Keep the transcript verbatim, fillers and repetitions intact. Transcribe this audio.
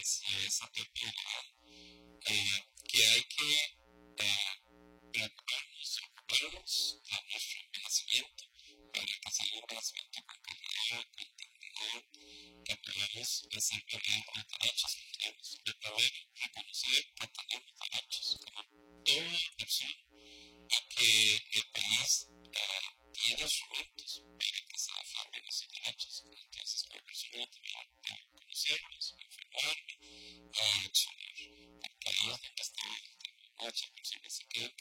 es, y esa temporada, eh, que hay que eh, preocuparnos y ocuparnos de nuestro envejecimiento, para que sea un envejecimiento con calidad, con dignidad, que podamos hacer valer los derechos que tenemos, de poder reconocer que tenemos derechos, como toda persona, y que el país eh, tiene instrumentos para que se defiendan esos derechos. Entonces, como persona también debo conocerlos, informarme y accionar. Porque ahí es donde está muchas personas se quedan